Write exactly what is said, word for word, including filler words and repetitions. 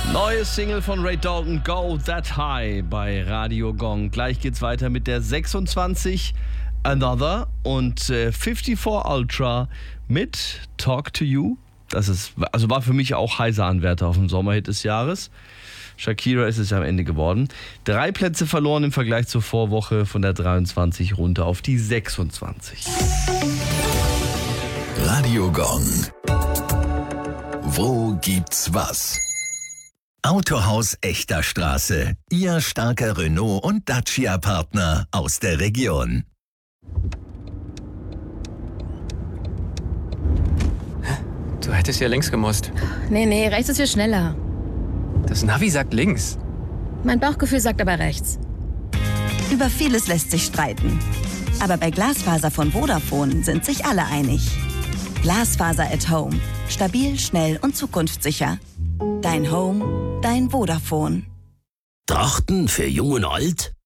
Neue Single von Ray Dalton, Go That High bei Radio Gong. Gleich geht's weiter mit der sechsundzwanzig, Another und äh, vierundfünfzig Ultra mit Talk to You. Das ist, also war für mich auch heißer Anwärter auf den Sommerhit des Jahres. Shakira ist es ja am Ende geworden. Drei Plätze verloren im Vergleich zur Vorwoche, von der dreiundzwanzig runter auf die sechsundzwanzig. Radio Gong. Wo gibt's was? Autohaus Echter Straße. Ihr starker Renault- und Dacia-Partner aus der Region. Du hättest ja links gemusst. Nee, nee, rechts ist viel schneller. Das Navi sagt links. Mein Bauchgefühl sagt aber rechts. Über vieles lässt sich streiten. Aber bei Glasfaser von Vodafone sind sich alle einig. Glasfaser at Home. Stabil, schnell und zukunftssicher. Dein Home, dein Vodafone. Trachten für Jung und Alt?